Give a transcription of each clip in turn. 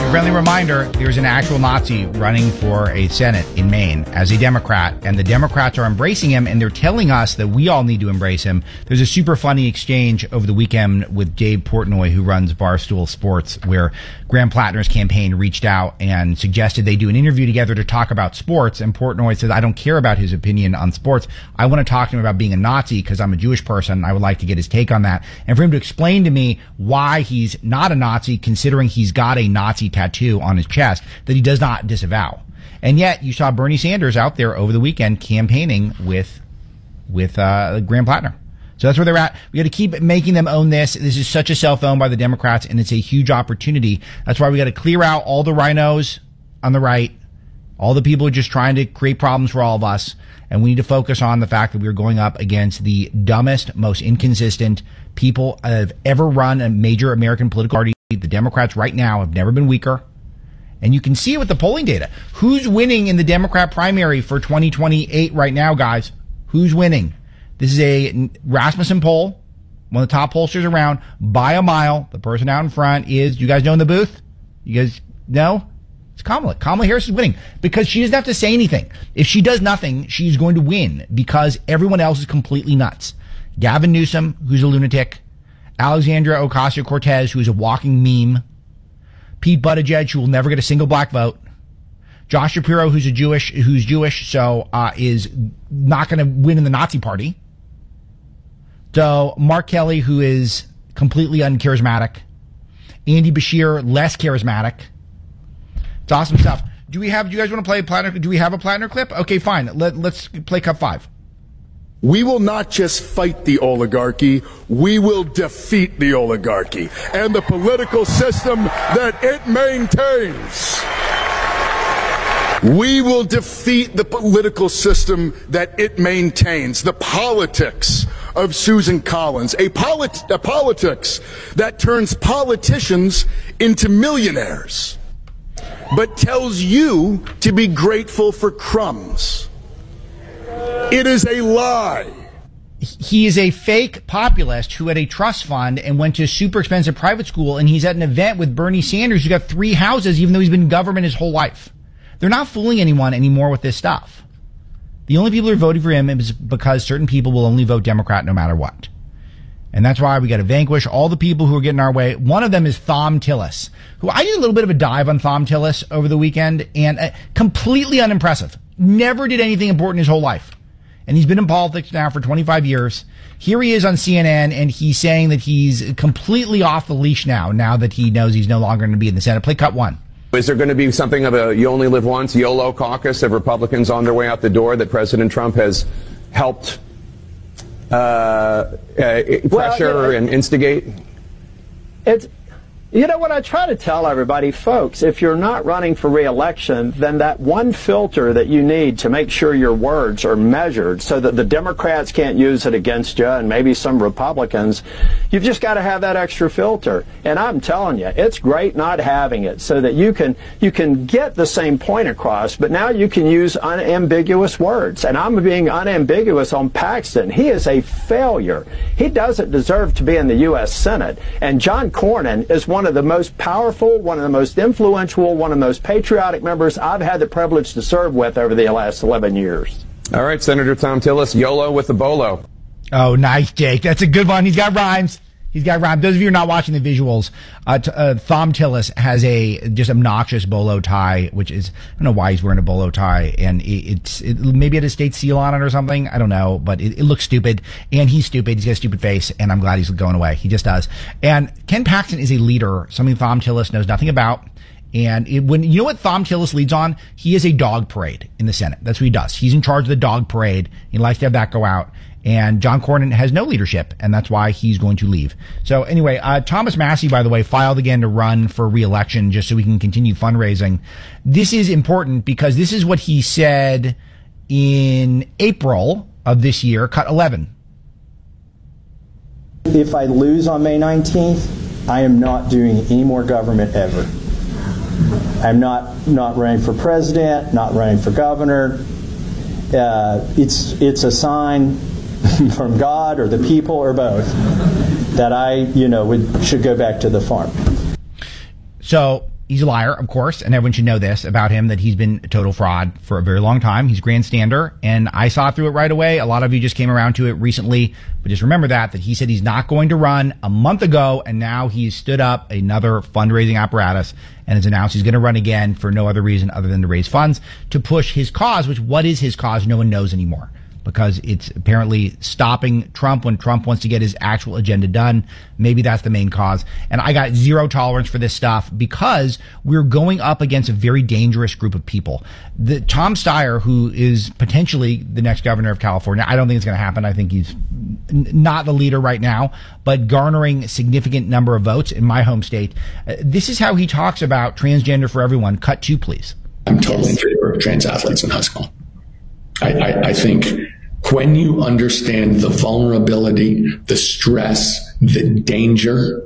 friendly reminder, there's an actual Nazi running for a Senate in Maine as a Democrat, and the Democrats are embracing him, and they're telling us that we all need to embrace him. There's a super funny exchange over the weekend with Dave Portnoy, who runs Barstool Sports, where Graham Plattner's campaign reached out and suggested they do an interview together to talk about sports, and Portnoy says, I don't care about his opinion on sports. I want to talk to him about being a Nazi because I'm a Jewish person. I would like to get his take on that. And for him to explain to me why he's not a Nazi, considering he's got a Nazi tattoo on his chest that he does not disavow. And yet you saw Bernie Sanders out there over the weekend campaigning with Graham Plattner. So that's where they're at. We got to keep making them own this. This is such a self-owned by the Democrats, and it's a huge opportunity. That's why we got to clear out all the rhinos on the right, all the people who are just trying to create problems for all of us. And we need to focus on the fact that we're going up against the dumbest, most inconsistent people that have ever run a major American political party. The Democrats right now have never been weaker. And you can see it with the polling data. Who's winning in the Democrat primary for 2028 right now, guys? Who's winning? This is a Rasmussen poll, one of the top pollsters around, by a mile. The person out in front is, you guys know in the booth? You guys know? It's Kamala. Kamala Harris is winning because she doesn't have to say anything. If she does nothing, she's going to win because everyone else is completely nuts. Gavin Newsom, who's a lunatic. Alexandria Ocasio-Cortez, who's a walking meme. Pete Buttigieg, who will never get a single black vote. Josh Shapiro, who's Jewish, so is not going to win in the Nazi party. So Mark Kelly, who is completely uncharismatic. Andy Bashir, less charismatic. It's awesome stuff. Do you guys want to play Plattner? Do we have a Plattner clip? Okay, fine. Let's play Cup 5. We will not just fight the oligarchy, we will defeat the oligarchy and the political system that it maintains. We will defeat the political system that it maintains, the politics of Susan Collins, a politics that turns politicians into millionaires, but tells you to be grateful for crumbs. It is a lie. He is a fake populist who had a trust fund and went to a super expensive private school, and he's at an event with Bernie Sanders, who got 3 houses, even though he's been in government his whole life. They're not fooling anyone anymore with this stuff. The only people who are voting for him is because certain people will only vote Democrat no matter what. And that's why we got to vanquish all the people who are getting our way. One of them is Thom Tillis, who I did a little bit of a dive on Thom Tillis over the weekend, and completely unimpressive. Never did anything important his whole life. And he's been in politics now for 25 years. Here he is on CNN, and he's saying that he's completely off the leash now that he knows he's no longer going to be in the Senate. Play cut 1. Is there going to be something of a you only live once, YOLO caucus of Republicans on their way out the door that President Trump has helped pressure and instigate? You know what I try to tell everybody, folks, if you're not running for re-election, then that one filter that you need to make sure your words are measured so that the Democrats can't use it against you and maybe some Republicans, you've just got to have that extra filter. And I'm telling you, it's great not having it so that you can get the same point across, but now you can use unambiguous words. And I'm being unambiguous on Paxton. He is a failure. He doesn't deserve to be in the U.S. Senate. And John Cornyn is one of the most powerful, one of the most influential, one of the most patriotic members I've had the privilege to serve with over the last 11 years. All right, Senator Thom Tillis, YOLO with the bolo. Oh, nice, Jake. That's a good one. He's got rhymes. Those of you who are not watching the visuals, Thom Tillis has a just obnoxious bolo tie, which is, I don't know why he's wearing a bolo tie, and it maybe it has state seal on it or something. I don't know, but it looks stupid, and he's stupid. He's got a stupid face, and I'm glad he's going away. He just does. And Ken Paxton is a leader, something Thom Tillis knows nothing about. And when you know what Thom Tillis leads on, he is a dog parade in the Senate. That's what he does. He's in charge of the dog parade. He likes to have that go out. And John Cornyn has no leadership, and that's why he's going to leave. So anyway, Thomas Massie, by the way, filed again to run for re-election just so we can continue fundraising. This is important because this is what he said in April of this year, cut 11. If I lose on May 19th, I am not doing any more government ever. I'm not running for president, not running for governor. It's a sign from God or the people or both that I, should go back to the farm. So He's a liar, of course, and everyone should know this about him, that he's been a total fraud for a very long time. He's a grandstander, and I saw through it right away. A lot of you just came around to it recently, but just remember that he said he's not going to run a month ago, and now he's stood up another fundraising apparatus and has announced he's going to run again for no other reason other than to raise funds to push his cause, which what is his cause? No one knows anymore, because it's apparently stopping Trump when Trump wants to get his actual agenda done. Maybe that's the main cause. And I got zero tolerance for this stuff because we're going up against a very dangerous group of people. Tom Steyer, who is potentially the next governor of California, I don't think it's going to happen. I think he's not the leader right now, but garnering a significant number of votes in my home state. This is how he talks about transgender for everyone. Cut 2, please. I'm totally in favor of trans athletes in high school. I think when you understand the vulnerability, the stress, the danger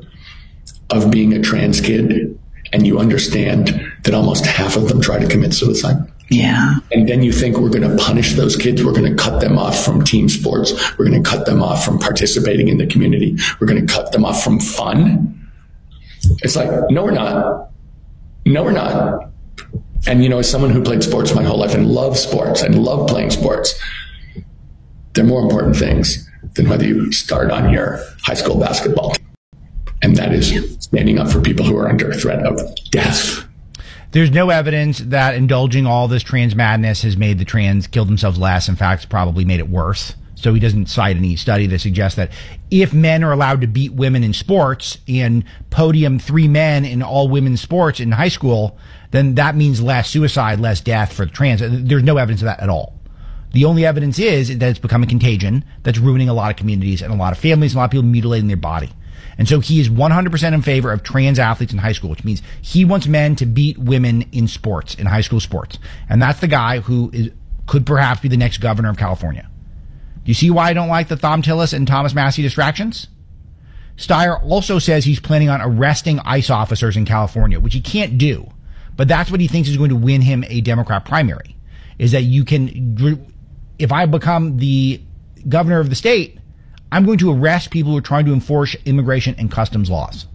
of being a trans kid, and you understand that almost half of them try to commit suicide. Yeah. And then you think we're going to punish those kids. We're going to cut them off from team sports. We're going to cut them off from participating in the community. We're going to cut them off from fun. It's like, no, we're not. No, we're not. And, you know, as someone who played sports my whole life and loves sports and love playing sports, there are more important things than whether you start on your high school basketball team. And that is standing up for people who are under threat of death. There's no evidence that indulging all this trans madness has made the trans kill themselves less. In fact, it's probably made it worse. So he doesn't cite any study that suggests that if men are allowed to beat women in sports and podium 3 men in all women's sports in high school, then that means less suicide, less death for the trans. There's no evidence of that at all. The only evidence is that it's become a contagion that's ruining a lot of communities and a lot of families, and a lot of people mutilating their body. And so he is 100% in favor of trans athletes in high school, which means he wants men to beat women in sports, in high school sports. And that's the guy who could perhaps be the next governor of California. Do you see why I don't like the Thom Tillis and Thomas Massie distractions? Steyer also says he's planning on arresting ICE officers in California, which he can't do. But that's what he thinks is going to win him a Democrat primary, is that you can, if I become the governor of the state, I'm going to arrest people who are trying to enforce immigration and customs laws.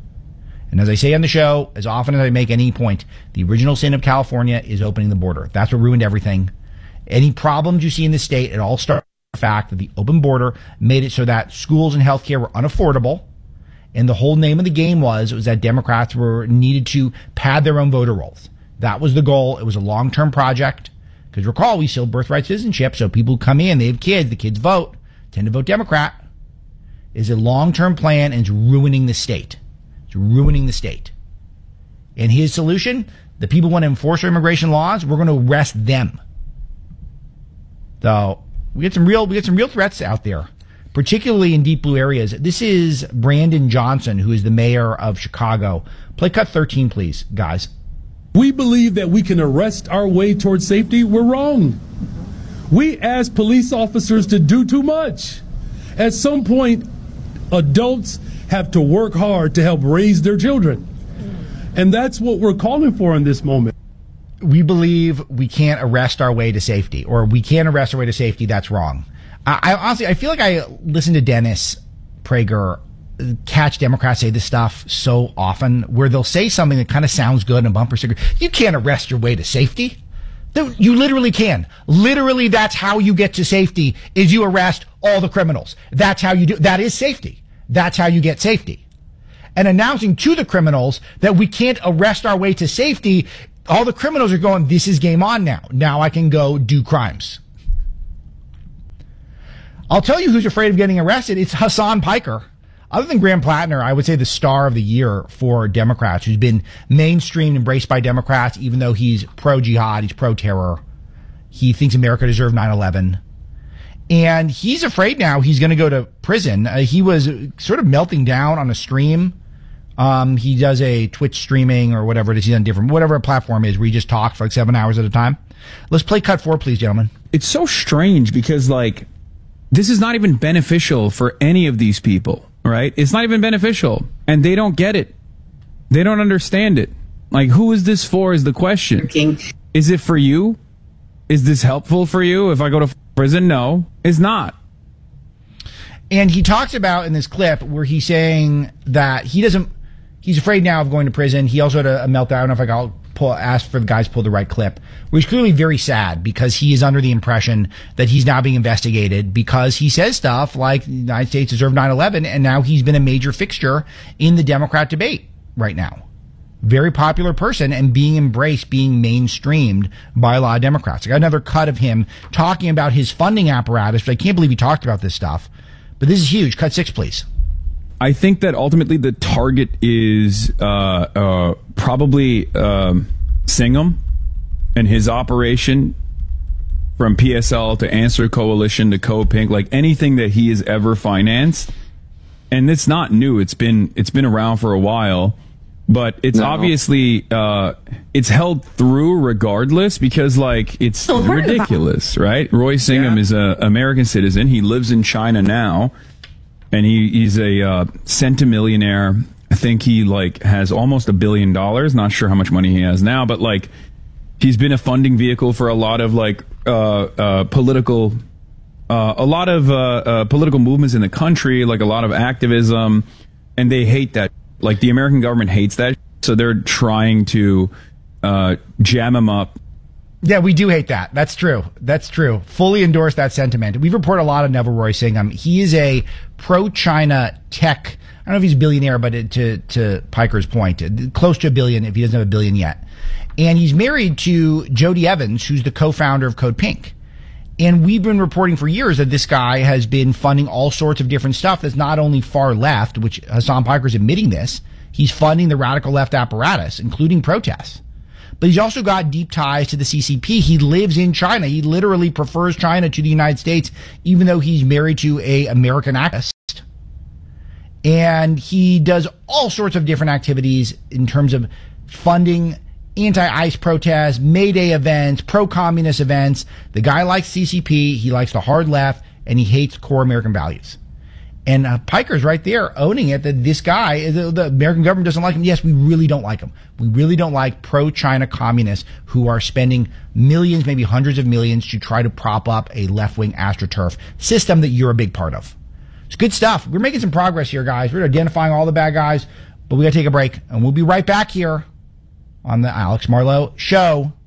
And as I say on the show, as often as I make any point, the original sin of California is opening the border. That's what ruined everything. Any problems you see in the state, it all starts with the fact that the open border made it so that schools and healthcare were unaffordable. And the whole name of the game was that Democrats needed to pad their own voter rolls. That was the goal. It was a long-term project. Because recall, we still have birthright citizenship, so people who come in, they have kids, the kids vote, tend to vote Democrat. Is a long-term plan, and it's ruining the state. It's ruining the state. And his solution, the people who want to enforce our immigration laws, we're going to arrest them. So we get some real threats out there, particularly in deep blue areas. This is Brandon Johnson, who is the mayor of Chicago. Play cut 13, please, guys. We believe that we can arrest our way towards safety. We're wrong. We ask police officers to do too much. At some point, adults have to work hard to help raise their children. And that's what we're calling for in this moment. We believe we can't arrest our way to safety, or we can't arrest our way to safety. That's wrong. I honestly, I feel like I listen to Dennis Prager catch Democrats say this stuff so often, where they'll say something that kind of sounds good in a bumper sticker. You can't arrest your way to safety. You literally can. Literally, that's how you get to safety, is you arrest all the criminals. That's how you do. That is safety. That's how you get safety. And announcing to the criminals that we can't arrest our way to safety, all the criminals are going, this is game on now. Now I can go do crimes. I'll tell you who's afraid of getting arrested. It's Hassan Piker. Other than Graham Plattner, I would say the star of the year for Democrats, who's been mainstream, embraced by Democrats, even though he's pro-jihad, he's pro-terror. He thinks America deserved 9/11. And he's afraid now he's going to go to prison. He was sort of melting down on a stream. He does a Twitch streaming or whatever it is. He's on different, whatever a platform is, where he just talks for like 7 hours at a time. Let's play cut 4, please, gentlemen. It's so strange because, like, this is not even beneficial for any of these people, right? It's not even beneficial. And they don't get it. They don't understand it. Like, who is this for is the question. Is it for you? Is this helpful for you? If I go to prison? No, it's not. And he talks about in this clip where he's saying that he doesn't, He's afraid now of going to prison. He also had a meltdown. I don't know if I got asked for the guys to pull the right clip, where he's clearly very sad because he is under the impression that he's now being investigated because he says stuff like the United States deserved 9/11, and now he's been a major fixture in the Democrat debate right now. Very popular person and being embraced, being mainstreamed by a lot of Democrats. I got another cut of him talking about his funding apparatus, but I can't believe he talked about this stuff. But this is huge. Cut 6, please. I think that ultimately the target is probably Singham and his operation, from PSL to Answer Coalition to CoPink, like anything that he has ever financed. And it's not new. It's been around for a while, but it's obviously it's held through regardless because like it's ridiculous, right? Roy Singham is an American citizen. He lives in China now. And he's a centimillionaire. I think he like has almost $1 billion. Not sure how much money he has now, but like he's been a funding vehicle for a lot of like political movements in the country, like a lot of activism, and they hate that. Like the American government hates that, so they're trying to jam him up. Yeah, we do hate that. That's true. That's true. Fully endorse that sentiment. We've reported a lot of Neville Roy Singham. He is a pro-China tech. I don't know if he's a billionaire, but to Piker's point, close to $1 billion if he doesn't have $1 billion yet. And he's married to Jody Evans, who's the co-founder of CodePink. And we've been reporting for years that this guy has been funding all sorts of different stuff that's not only far left, which Hassan Piker's admitting this, he's funding the radical left apparatus, including protests. But he's also got deep ties to the CCP. He lives in China. He literally prefers China to the United States, even though he's married to an American activist. And he does all sorts of different activities in terms of funding anti-ICE protests, May Day events, pro-communist events. The guy likes CCP. He likes the hard left, and he hates core American values. And Piker's right there owning it that this guy, the American government doesn't like him. Yes, we really don't like him. We really don't like pro-China communists who are spending millions, maybe hundreds of millions to try to prop up a left-wing AstroTurf system that you're a big part of. It's good stuff. We're making some progress here, guys. We're identifying all the bad guys, but we got to take a break, and we'll be right back here on the Alex Marlow Show.